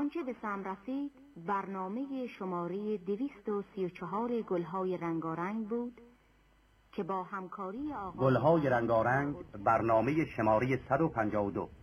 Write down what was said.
آنچه به سم رسید برنامه شماره 234 گلهای رنگارنگ بود که با همکاری آقای گلهای رنگارنگ برنامه شماره 152